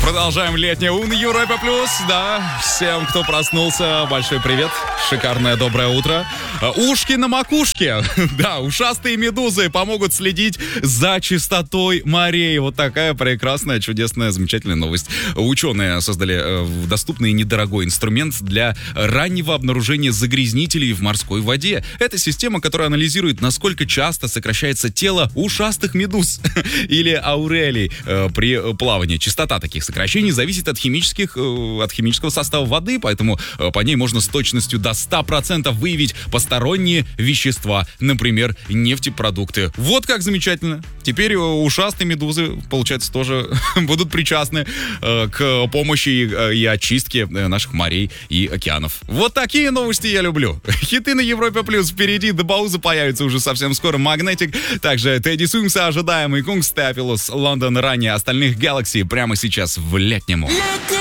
Продолжаем летнее на Европе Плюс. Да, всем, кто проснулся, большой привет. Шикарное доброе утро. Ушки на макушке. Да, ушастые медузы помогут следить за чистотой морей. Вот такая прекрасная, чудесная, замечательная новость. Ученые создали доступный и недорогой инструмент для раннего обнаружения загрязнителей в морской воде. Это система, которая анализирует, насколько часто сокращается тело ушастых медуз или аурелий при плавании. Частота таких сокращений зависит от химического состава воды, поэтому по ней можно с точностью до 100% выявить посторонние вещества, например, нефтепродукты. Вот как замечательно. Теперь ушастые медузы, получается, тоже будут причастны к помощи и очистке наших морей и океанов. Вот такие новости я люблю. Хиты на Европе Плюс впереди, до паузы появится уже совсем скоро Magnetic. Также Тедди Суимса ожидаемый, Кунг Стапилус, Лондон ранее, остальных Galaxy прямо сейчас в летнему.